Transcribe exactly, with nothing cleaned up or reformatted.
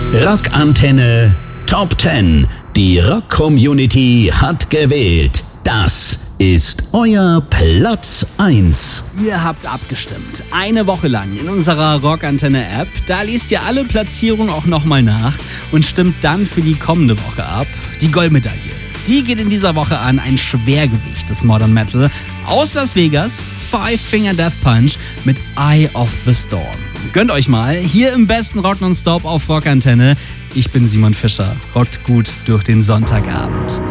Rockantenne Top zehn. Die Rock-Community hat gewählt. Das ist euer Platz eins. Ihr habt abgestimmt. Eine Woche lang in unserer Rockantenne-App. Da liest ihr alle Platzierungen auch nochmal nach und stimmt dann für die kommende Woche ab. Die Goldmedaille. Die geht in dieser Woche an ein Schwergewicht des Modern Metal aus Las Vegas, Five Finger Death Punch mit Eye of the Storm. Gönnt euch mal, hier im besten Rock nonstop auf Rockantenne. Ich bin Simon Fischer. Rockt gut durch den Sonntagabend.